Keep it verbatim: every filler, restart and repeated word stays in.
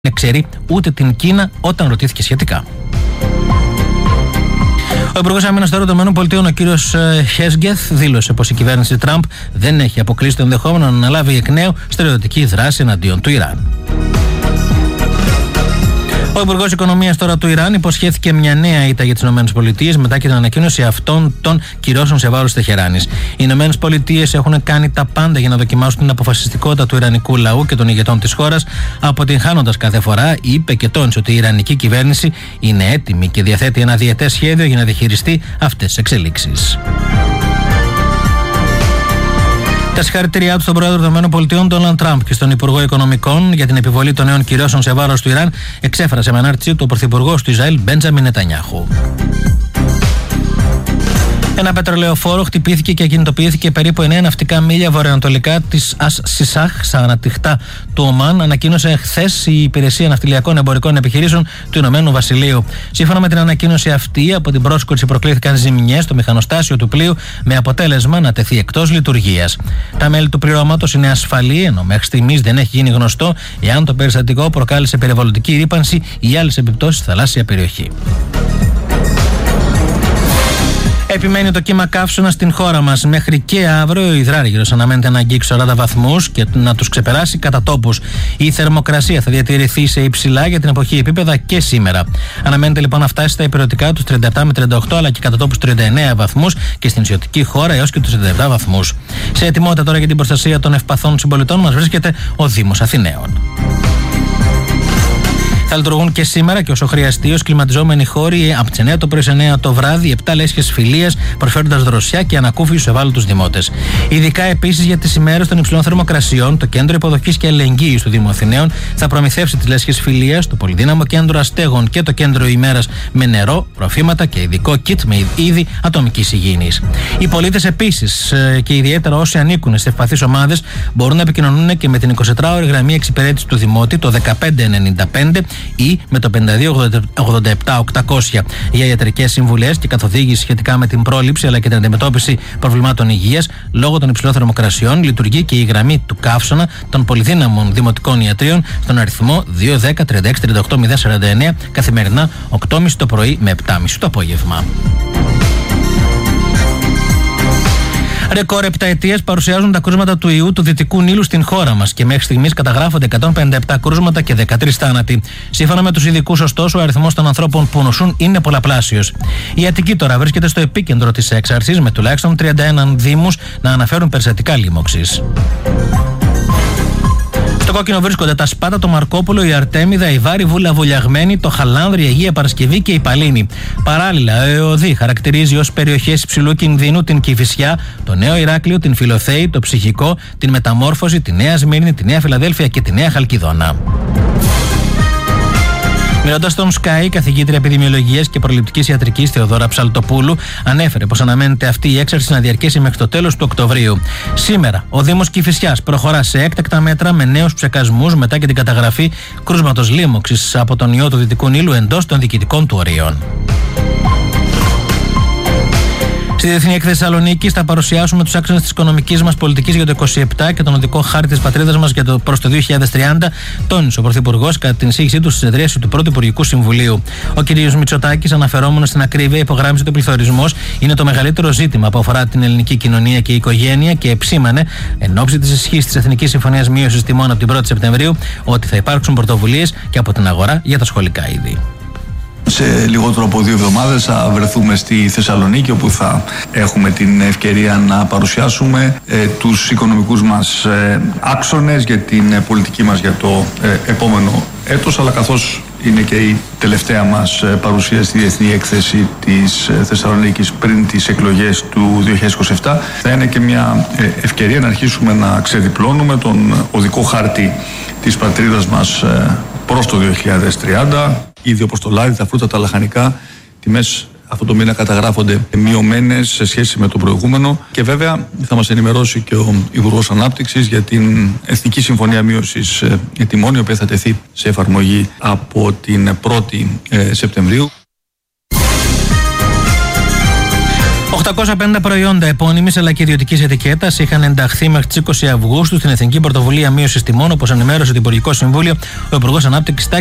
ξέρει ούτε την Κίνα όταν ρωτήθηκε σχετικά. Ο Υπουργός Άμυνας των ΗΠΑ, ο κύριος Χέσγκεθ, δήλωσε πως η κυβέρνηση Τραμπ δεν έχει αποκλείσει το ενδεχόμενο να αναλάβει εκ νέου στρατιωτική δράση εναντίον του Ιράν. Ο Υπουργός Οικονομίας τώρα του Ιράν υποσχέθηκε μια νέα ήττα για τις ΗΠΑ μετά και την ανακοίνωση αυτών των κυρώσεων σε βάρος της Τεχεράνης. Οι ΗΠΑ έχουν κάνει τα πάντα για να δοκιμάσουν την αποφασιστικότητα του ιρανικού λαού και των ηγετών της χώρας, αποτυγχάνοντας κάθε φορά, είπε και τόνισε ότι η ιρανική κυβέρνηση είναι έτοιμη και διαθέτει ένα διετές σχέδιο για να διαχειριστεί αυτές τις εξελίξεις. Τα συγχαρητήριά του στον πρόεδρο των ΗΠΑ, Ντόναλντ Τραμπ, και στον Υπουργό Οικονομικών για την επιβολή των νέων κυρώσεων σε βάρος του Ιράν, εξέφρασε με ανάρτησή του ο Πρωθυπουργός του Ισραήλ, Μπέντζαμιν Νετανιάχου. Ένα πετρελαιοφόρο χτυπήθηκε και ακινητοποιήθηκε περίπου εννέα ναυτικά μίλια βορειοανατολικά της Ας Σισάχ, στα ανατιχτά του Ομάν, ανακοίνωσε χθες η Υπηρεσία Ναυτιλιακών Εμπορικών Επιχειρήσεων του Ηνωμένου Βασιλείου. Σύμφωνα με την ανακοίνωση αυτή, από την πρόσκοψη προκλήθηκαν ζημιές στο μηχανοστάσιο του πλοίου, με αποτέλεσμα να τεθεί εκτός λειτουργίας. Τα μέλη του πληρώματος είναι ασφαλή, ενώ μέχρι στιγμής δεν έχει γίνει γνωστό εάν το περιστατικό προκάλεσε περιβαλλοντική ρύπανση ή άλλες επιπτώσεις στη θαλάσσια περιοχή. Επιμένει το κύμα καύσωνα στην χώρα μας. Μέχρι και αύριο ο υδράργυρος αναμένεται να αγγίξει σαράντα βαθμούς και να τους ξεπεράσει κατά τόπους. Η θερμοκρασία θα διατηρηθεί σε υψηλά για την εποχή επίπεδα και σήμερα. Αναμένεται λοιπόν να φτάσει στα υπηρετικά τους τριάντα επτά με τριάντα οκτώ, αλλά και κατά τόπους τριάντα εννέα βαθμούς και στην νησιωτική χώρα έως και τους τριάντα επτά βαθμούς. Σε ετοιμότητα τώρα για την προστασία των ευπαθών συμπολιτών μας βρίσκεται ο Δήμος Αθηναίων. Θα λειτουργούν και σήμερα και όσο χρειαστεί ως κλιματιζόμενοι χώροι από τις εννέα το πρωί σε εννέα το βράδυ, επτά λέσχες φιλίας προσφέροντας δροσιά και ανακούφιση στους ευάλωτους δημότες. Ειδικά επίσης για τις ημέρες των υψηλών θερμοκρασιών, το Κέντρο Υποδοχής και Αλληλεγγύης του Δήμου Αθηναίων θα προμηθεύσει τις λέσχες φιλίας, το Πολυδύναμο Κέντρο Αστέγων και το Κέντρο ημέρας με νερό, τροφήματα και ειδικό kit με είδη ατομικής υγιεινής. Οι πολίτες επίσης και ιδιαίτερα όσοι ανήκουν σε ευπαθείς ομάδες μπορούν να επικοινωνούν και με την εικοσιτετράωρη γραμμή εξυπηρέτησης του Δημότη, το δεκαπέντε ενενήντα πέντε, ή με το πενήντα δύο ογδόντα επτά οκτακόσια για ιατρικές συμβουλές και καθοδήγηση σχετικά με την πρόληψη αλλά και την αντιμετώπιση προβλημάτων υγείας. Λόγω των υψηλών θερμοκρασιών λειτουργεί και η γραμμή του καύσωνα των πολυδύναμων δημοτικών ιατρίων στον αριθμό δύο δέκα τριάντα έξι τριάντα οκτώ μηδέν σαράντα εννέα καθημερινά οκτώ και μισή το πρωί με επτά και μισή το απόγευμα. Ρεκόρ επταετίας παρουσιάζουν τα κρούσματα του ιού του Δυτικού Νείλου στην χώρα μας και μέχρι στιγμής καταγράφονται εκατόν πενήντα επτά κρούσματα και δεκατρείς θάνατοι. Σύμφωνα με τους ειδικούς, ωστόσο, ο αριθμός των ανθρώπων που νοσούν είναι πολλαπλάσιος. Η Αττική τώρα βρίσκεται στο επίκεντρο της έξαρσης, με τουλάχιστον τριάντα ένα δήμους να αναφέρουν περιστατικά λίμωξης. Στο κόκκινο βρίσκονται τα Σπάτα, το Μαρκόπουλο, η Αρτέμιδα, η Βάρη, Βούλα Βουλιαγμένη, το Χαλάνδρη, η Αγία Παρασκευή και η Παλίνη. Παράλληλα, ο ΕΟΔΗ χαρακτηρίζει ως περιοχές υψηλού κινδύνου την Κηφισιά, το Νέο Ηράκλειο, την Φιλοθέη, το Ψυχικό, την Μεταμόρφωση, τη Νέα Σμύρνη, τη Νέα Φιλαδέλφια και τη Νέα Χαλκιδόνα. Μιλώντας στον Sky, η καθηγήτρια επιδημιολογίας και προληπτικής ιατρικής Θεοδώρα Ψαλτοπούλου ανέφερε πως αναμένεται αυτή η έξαρση να διαρκέσει μέχρι το τέλος του Οκτωβρίου. Σήμερα, ο Δήμος Κηφισιάς προχωρά σε έκτακτα μέτρα με νέους ψεκασμούς μετά και την καταγραφή κρούσματος λίμωξης από τον ιό του Δυτικού Νείλου εντός των διοικητικών του ορίων. Στη Διεθνή Έκθεση Θεσσαλονίκης θα παρουσιάσουμε τους άξονες της οικονομικής μας πολιτικής για το είκοσι επτά και τον οδικό χάρτη της πατρίδας μας για το, προς το δύο χιλιάδες τριάντα, τόνισε ο Πρωθυπουργός κατά την εισήγησή του στη συνεδρίαση του Πρώτου Υπουργικού Συμβουλίου. Ο κ. Μητσοτάκης, αναφερόμενος στην ακρίβεια, υπογράμμισε ότι ο πληθωρισμός είναι το μεγαλύτερο ζήτημα που αφορά την ελληνική κοινωνία και η οικογένεια και επισήμανε, εν ώψη της ισχύς της Εθνικής Συμφωνίας Μείωσης Τιμών από την πρώτη Σεπτεμβρίου, ότι θα υπάρξουν πρωτοβουλίες και από την αγορά για τα σχολικά είδη. Σε λιγότερο από δύο εβδομάδες θα βρεθούμε στη Θεσσαλονίκη, όπου θα έχουμε την ευκαιρία να παρουσιάσουμε ε, τους οικονομικούς μας ε, άξονες για την ε, πολιτική μας για το ε, επόμενο έτος, αλλά καθώς είναι και η τελευταία μας ε, παρουσία στη Διεθνή Έκθεση της ε, Θεσσαλονίκης πριν τις εκλογές του δύο χιλιάδες είκοσι επτά, θα είναι και μια ε, ευκαιρία να αρχίσουμε να ξεδιπλώνουμε τον οδικό χάρτη της πατρίδας μας ε, προς το δύο χιλιάδες τριάντα. Ήδη όπως το λάδι, τα φρούτα, τα λαχανικά, τιμές αυτό το μήνα καταγράφονται μειωμένες σε σχέση με το προηγούμενο και βέβαια θα μας ενημερώσει και ο Υπουργός Ανάπτυξης για την Εθνική Συμφωνία Μείωσης Τιμών, η οποία θα τεθεί σε εφαρμογή από την πρώτη Σεπτεμβρίου. οκτακόσια πενήντα προϊόντα επώνυμης αλλά και ιδιωτικής ετικέτας είχαν ενταχθεί μέχρι τις είκοσι Αυγούστου στην Εθνική Πρωτοβουλία Μείωσης Τιμών, όπως ενημέρωσε το Υπουργικό Συμβούλιο ο Υπουργός Ανάπτυξης